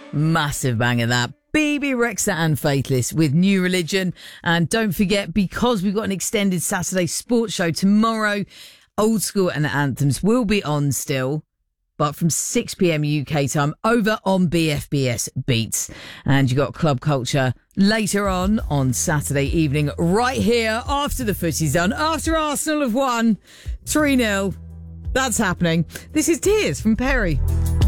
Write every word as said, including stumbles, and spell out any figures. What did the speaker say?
Massive banger that. Bebe Rexha and Faithless with New Religion. And don't forget, because we've got an extended Saturday sports show tomorrow, Old School and Anthems will be on still, but from six p.m. U K time over on B F B S Beats. And you got Club Culture later on on Saturday evening right here after the footy's done, after Arsenal have won three nil. That's happening. This is Tears from Perry.